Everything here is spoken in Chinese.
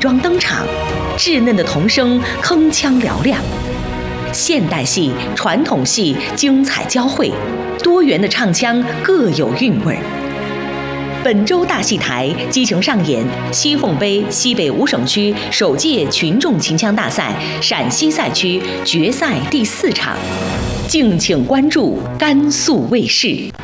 装登场，稚嫩的童声铿锵嘹亮。现代戏、传统戏精彩交汇，多元的唱腔各有韵味。本周大戏台激情上演西凤杯西北5省区首届群众秦腔大赛陕西赛区决赛第4场，敬请关注甘肃卫视。